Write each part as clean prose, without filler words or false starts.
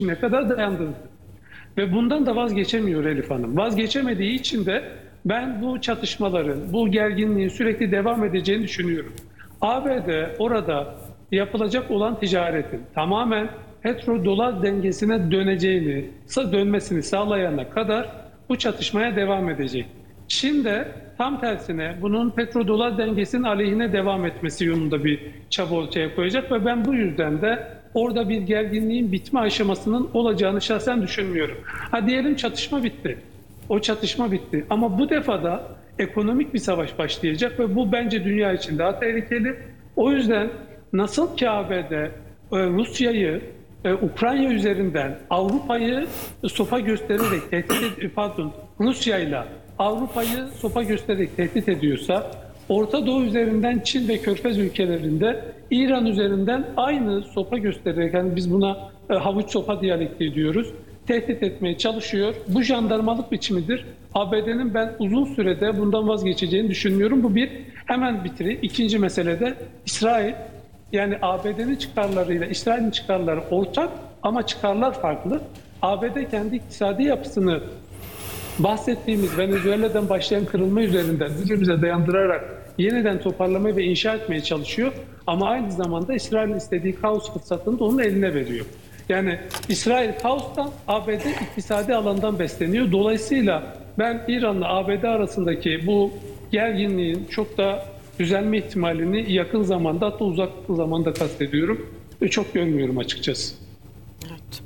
ne kadar dayandırdı. Ve bundan da vazgeçemiyor Elif Hanım. Vazgeçemediği için de ben bu çatışmaların, bu gerginliğin sürekli devam edeceğini düşünüyorum. ABD orada yapılacak olan ticaretin tamamen petro-dolar dengesine dönmesini sağlayana kadar bu çatışmaya devam edecek. Çin de tam tersine bunun petro-dolar dengesinin aleyhine devam etmesi yolunda bir çaba ortaya koyacak ve ben bu yüzden de orada bir gerginliğin bitme aşamasının olacağını şahsen düşünmüyorum. Ha diyelim çatışma bitti. O çatışma bitti. Ama bu defada ekonomik bir savaş başlayacak ve bu bence dünya için daha tehlikeli. O yüzden nasıl ki ABD Rusya'yı Ukrayna üzerinden Avrupa'yı sopa göstererek Rusya'yla Avrupa'yı sopa göstererek tehdit ediyorsa, Orta Doğu üzerinden Çin ve Körfez ülkelerinde İran üzerinden aynı sopa göstererek, yani biz buna havuç sopa diyalektiği diyoruz, tehdit etmeye çalışıyor. Bu jandarmalık biçimidir. ABD'nin ben uzun sürede bundan vazgeçeceğini düşünmüyorum. Bu bir, hemen bitireyim. İkinci mesele de İsrail. Yani ABD'nin çıkarlarıyla İsrail'in çıkarları ortak ama çıkarlar farklı. ABD kendi iktisadi yapısını bahsettiğimiz Venezuela'dan başlayan kırılma üzerinden birbirimize dayandırarak yeniden toparlamaya ve inşa etmeye çalışıyor. Ama aynı zamanda İsrail'in istediği kaos fırsatını da onun eline veriyor. Yani İsrail kaostan, ABD iktisadi alandan besleniyor. Dolayısıyla ben İran'la ABD arasındaki bu gerginliğin çok da düzelme ihtimalini yakın zamanda, hatta uzak zamanda kastediyorum, çok görmüyorum açıkçası. Evet.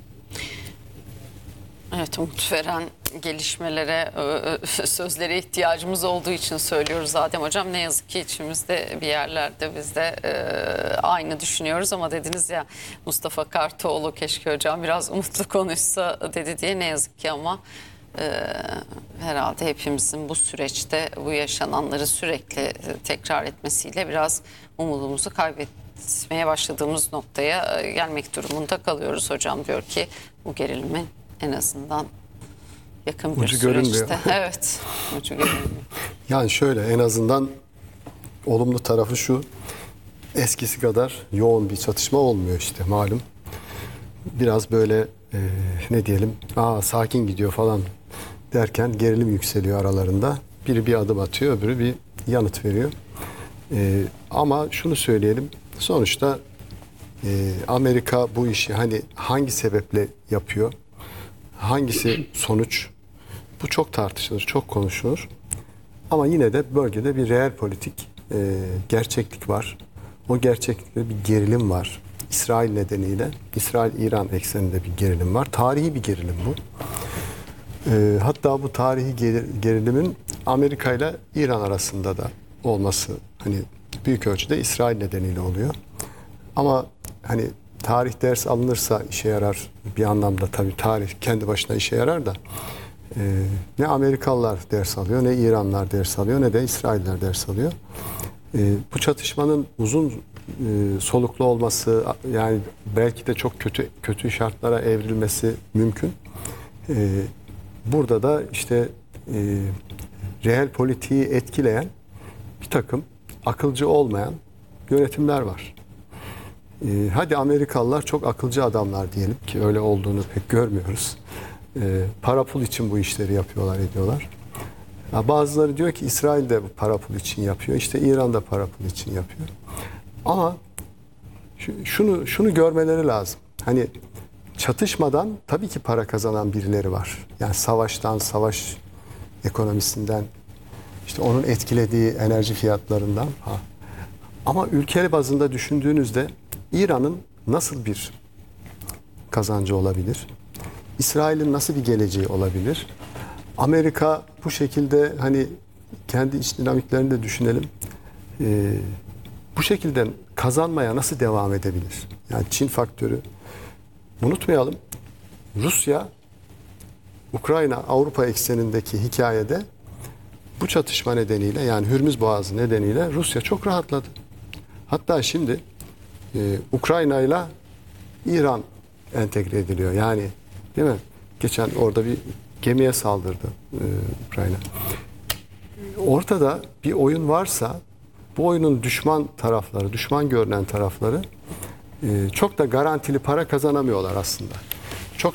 Evet, umut veren gelişmelere, sözlere ihtiyacımız olduğu için söylüyoruz zaten hocam. Ne yazık ki içimizde bir yerlerde biz de aynı düşünüyoruz ama dediniz ya, Mustafa Kartoğlu keşke hocam biraz umutlu konuşsa dedi diye. Ne yazık ki ama herhalde hepimizin bu süreçte bu yaşananları sürekli tekrar etmesiyle biraz umudumuzu kaybetmeye başladığımız noktaya gelmek durumunda kalıyoruz. Hocam diyor ki bu gerilimin en azından yakın bir ucu süreçte. Görünmüyor. Evet. Ucu görünmüyor. Yani şöyle, en azından olumlu tarafı şu: eskisi kadar yoğun bir çatışma olmuyor işte, malum. Biraz böyle ne diyelim, sakin gidiyor falan derken gerilim yükseliyor aralarında. Biri bir adım atıyor, öbürü bir yanıt veriyor. Ama şunu söyleyelim, sonuçta Amerika bu işi hani hangi sebeple yapıyor? Hangisi sonuç? Bu çok tartışılır, çok konuşulur. Ama yine de bölgede bir reel politik gerçeklik var. O gerçeklikte bir gerilim var. İsrail nedeniyle, İsrail-İran ekseninde bir gerilim var. Tarihi bir gerilim bu. Hatta bu tarihi gerilimin Amerika ile İran arasında da olması hani büyük ölçüde İsrail nedeniyle oluyor. Ama hani tarih ders alınırsa işe yarar bir anlamda, tabii tarih kendi başına işe yarar da ne Amerikalılar ders alıyor, ne İranlılar ders alıyor, ne de İsrailler ders alıyor. Bu çatışmanın uzun soluklu olması, yani belki de çok kötü şartlara evrilmesi mümkün. Burada da işte reel politiği etkileyen bir takım akılcı olmayan yönetimler var. Hadi Amerikalılar çok akılcı adamlar diyelim ki öyle olduğunu pek görmüyoruz. Para pul için bu işleri yapıyorlar, ediyorlar. Bazıları diyor ki İsrail de bu para pul için yapıyor. İşte İran da para pul için yapıyor. Ama şunu görmeleri lazım. Hani çatışmadan tabii ki para kazanan birileri var. Yani savaştan, savaş ekonomisinden, işte onun etkilediği enerji fiyatlarından. Ama ülke bazında düşündüğünüzde İran'ın nasıl bir kazancı olabilir? İsrail'in nasıl bir geleceği olabilir? Amerika bu şekilde, hani kendi iç dinamiklerini de düşünelim. Bu şekilde kazanmaya nasıl devam edebilir? Yani Çin faktörü. Unutmayalım, Rusya, Ukrayna, Avrupa eksenindeki hikayede bu çatışma nedeniyle, yani Hürmüz Boğazı nedeniyle Rusya çok rahatladı. Hatta şimdi Ukrayna ile İran entegre ediliyor. Yani değil mi? Geçen orada bir gemiye saldırdı Ukrayna. Ortada bir oyun varsa bu oyunun düşman tarafları, düşman görünen tarafları çok da garantili para kazanamıyorlar aslında.